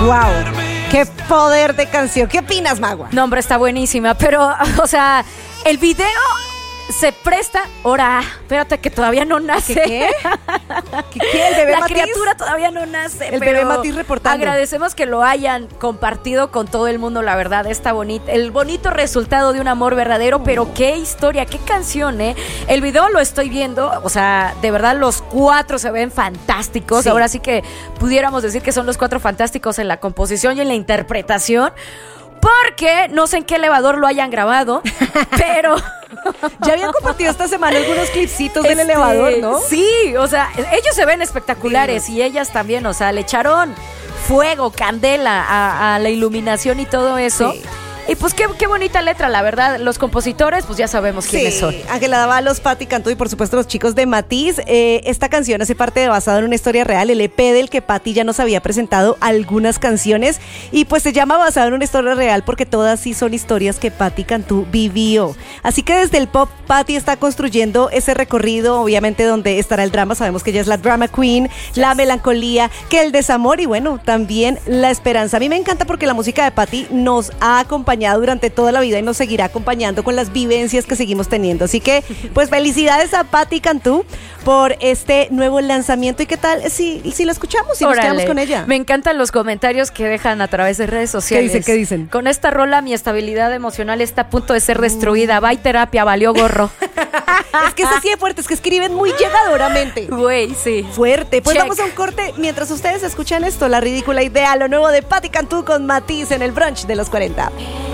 ¡Wow! ¡Qué poder de canción! ¿Qué opinas, Magua? No, hombre, está buenísima, pero, o sea, el video se presta. Ahora, espérate que todavía no nace. ¿Qué? ¿Qué? ¿El bebé La Matiz? criatura todavía no nace. El pero bebé Matiz reportando. Agradecemos que lo hayan compartido con todo el mundo, la verdad. El bonito resultado de un amor verdadero, pero qué historia, qué canción, ¿eh? El video lo estoy viendo, o sea, de verdad los 4 se ven fantásticos. Sí. Ahora sí que pudiéramos decir que son los 4 fantásticos en la composición y en la interpretación. Porque no sé en qué elevador lo hayan grabado, pero Ya habían compartido esta semana algunos clipsitos del elevador, ¿no? Sí, o sea, ellos se ven espectaculares y ellas también, o sea, le echaron fuego, candela a la iluminación y todo eso. Sí. Y pues qué bonita letra, la verdad. Los compositores, pues ya sabemos quiénes son. Ángela Dávalos, Patti Cantú y por supuesto los chicos de Matiz. Esta canción hace parte de basada en una historia real, el EP del que Patti ya nos había presentado algunas canciones y pues se llama basada en una historia real porque todas sí son historias que Patti Cantú vivió. Así que desde el pop, Patti está construyendo ese recorrido, obviamente donde estará el drama, sabemos que ella es la drama queen, la melancolía, que el desamor y bueno, también la esperanza. A mí me encanta porque la música de Patti nos ha acompañado durante toda la vida y nos seguirá acompañando con las vivencias que seguimos teniendo. Así que, pues felicidades a Patti Cantú por este nuevo lanzamiento. ¿Y qué tal si lo escuchamos y nos quedamos con ella? Me encantan los comentarios que dejan a través de redes sociales. ¿Qué dicen? Con esta rola mi estabilidad emocional está a punto de ser destruida. Bye terapia, valió gorro. Es que es así de fuerte, es que escriben muy llegadoramente. Güey, sí. Fuerte. Pues Check. vamos a un corte mientras ustedes escuchan esto, La Ridícula Idea, lo nuevo de Patti Cantú con Matiz en el brunch de los 40.